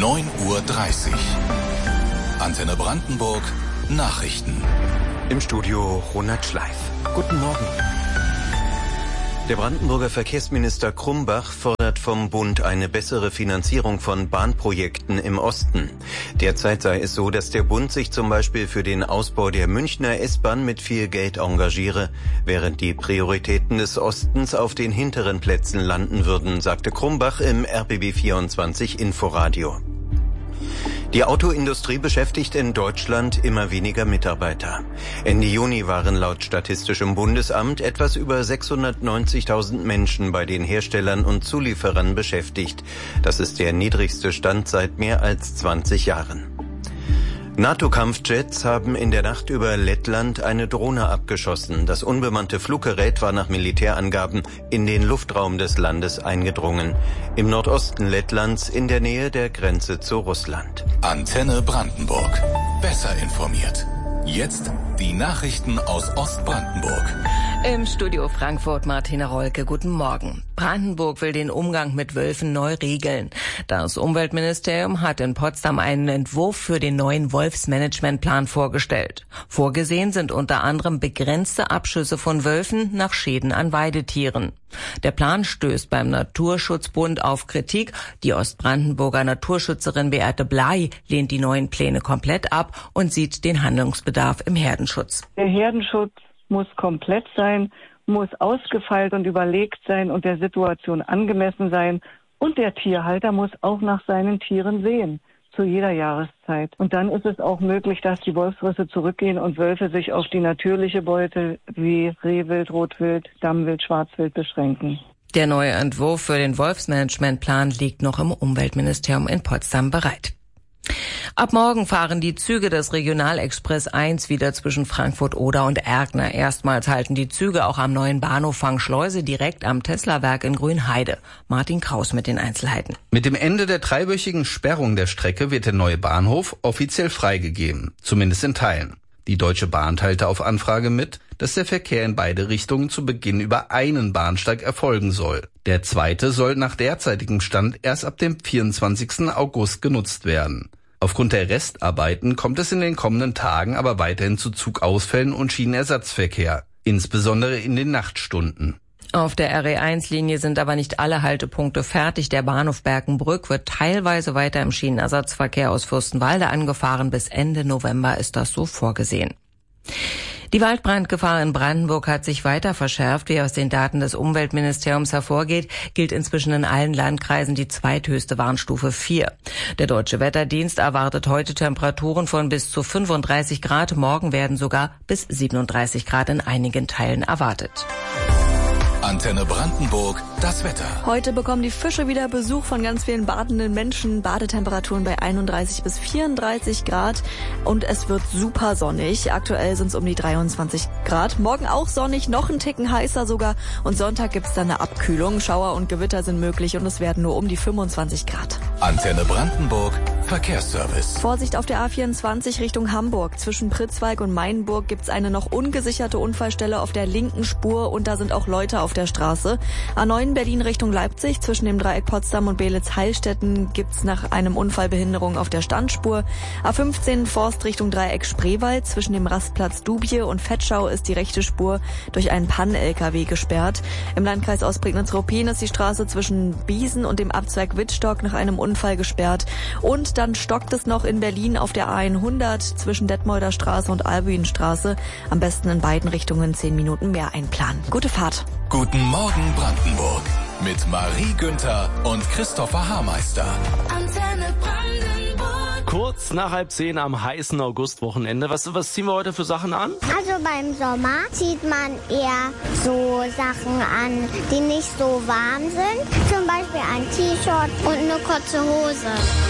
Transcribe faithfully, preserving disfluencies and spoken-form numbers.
neun Uhr dreißig. Antenne Brandenburg, Nachrichten. Im Studio Ronald Schleif. Guten Morgen. Der Brandenburger Verkehrsminister Krumbach fordert vom Bund eine bessere Finanzierung von Bahnprojekten im Osten. Derzeit sei es so, dass der Bund sich zum Beispiel für den Ausbau der Münchner S-Bahn mit viel Geld engagiere, während die Prioritäten des Ostens auf den hinteren Plätzen landen würden, sagte Krumbach im R B B vierundzwanzig Inforadio. Die Autoindustrie beschäftigt in Deutschland immer weniger Mitarbeiter. Ende Juni waren laut Statistischem Bundesamt etwas über sechshundertneunzigtausend Menschen bei den Herstellern und Zulieferern beschäftigt. Das ist der niedrigste Stand seit mehr als zwanzig Jahren. NATO-Kampfjets haben in der Nacht über Lettland eine Drohne abgeschossen. Das unbemannte Fluggerät war nach Militärangaben in den Luftraum des Landes eingedrungen. Im Nordosten Lettlands in der Nähe der Grenze zu Russland. Antenne Brandenburg. Besser informiert. Jetzt die Nachrichten aus Ostbrandenburg. Im Studio Frankfurt Martina Rolke, guten Morgen. Brandenburg will den Umgang mit Wölfen neu regeln. Das Umweltministerium hat in Potsdam einen Entwurf für den neuen Wolfsmanagementplan vorgestellt. Vorgesehen sind unter anderem begrenzte Abschüsse von Wölfen nach Schäden an Weidetieren. Der Plan stößt beim Naturschutzbund auf Kritik. Die Ostbrandenburger Naturschützerin Beate Bley lehnt die neuen Pläne komplett ab und sieht den Handlungsbedarf im Herdenschutz. Der Herdenschutz muss komplett sein, muss ausgefeilt und überlegt sein und der Situation angemessen sein. Und der Tierhalter muss auch nach seinen Tieren sehen, zu jeder Jahreszeit. Und dann ist es auch möglich, dass die Wolfsrisse zurückgehen und Wölfe sich auf die natürliche Beute wie Rehwild, Rotwild, Dammwild, Schwarzwild beschränken. Der neue Entwurf für den Wolfsmanagementplan liegt noch im Umweltministerium in Potsdam bereit. Ab morgen fahren die Züge des Regionalexpress eins wieder zwischen Frankfurt-Oder und Erkner. Erstmals halten die Züge auch am neuen Bahnhof Fangschleuse direkt am Tesla-Werk in Grünheide. Martin Kraus mit den Einzelheiten. Mit dem Ende der dreiwöchigen Sperrung der Strecke wird der neue Bahnhof offiziell freigegeben, zumindest in Teilen. Die Deutsche Bahn teilte auf Anfrage mit, dass der Verkehr in beide Richtungen zu Beginn über einen Bahnsteig erfolgen soll. Der zweite soll nach derzeitigem Stand erst ab dem vierundzwanzigsten August genutzt werden. Aufgrund der Restarbeiten kommt es in den kommenden Tagen aber weiterhin zu Zugausfällen und Schienenersatzverkehr, insbesondere in den Nachtstunden. Auf der R E eins Linie sind aber nicht alle Haltepunkte fertig. Der Bahnhof Berkenbrück wird teilweise weiter im Schienenersatzverkehr aus Fürstenwalde angefahren. Bis Ende November ist das so vorgesehen. Die Waldbrandgefahr in Brandenburg hat sich weiter verschärft. Wie aus den Daten des Umweltministeriums hervorgeht, gilt inzwischen in allen Landkreisen die zweithöchste Warnstufe vier. Der Deutsche Wetterdienst erwartet heute Temperaturen von bis zu fünfunddreißig Grad. Morgen werden sogar bis siebenunddreißig Grad in einigen Teilen erwartet. Antenne Brandenburg, das Wetter. Heute bekommen die Fische wieder Besuch von ganz vielen badenden Menschen. Badetemperaturen bei einunddreißig bis vierunddreißig Grad und es wird super sonnig. Aktuell sind es um die dreiundzwanzig Grad. Morgen auch sonnig, noch ein Ticken heißer sogar. Und Sonntag gibt's dann eine Abkühlung. Schauer und Gewitter sind möglich und es werden nur um die fünfundzwanzig Grad. Antenne Brandenburg, Verkehrsservice. Vorsicht auf der A vierundzwanzig Richtung Hamburg. Zwischen Pritzwalk und Mainburg gibt's eine noch ungesicherte Unfallstelle auf der linken Spur und da sind auch Leute auf der Straße. A neun Berlin Richtung Leipzig. Zwischen dem Dreieck Potsdam und Beelitz-Heilstätten gibt's nach einem Unfall Behinderung auf der Standspur. A fünfzehn Forst Richtung Dreieck Spreewald. Zwischen dem Rastplatz Dubje und Vetschau ist die rechte Spur durch einen Pann-L K W gesperrt. Im Landkreis Ostprignitz-Ruppin ist die Straße zwischen Biesen und dem Abzweig Wittstock nach einem Unfall gesperrt. Und dann stockt es noch in Berlin auf der A hundert zwischen Detmolder Straße und Albuinstraße. Am besten in beiden Richtungen zehn Minuten mehr einplanen. Gute Fahrt. Guten Morgen Brandenburg mit Marie Günther und Christopher Haarmeister. Antenne Brandenburg. Kurz nach halb zehn am heißen Augustwochenende. Was, was ziehen wir heute für Sachen an? Also beim Sommer zieht man eher so Sachen an, die nicht so warm sind. Zum Beispiel ein T-Shirt und eine kurze Hose.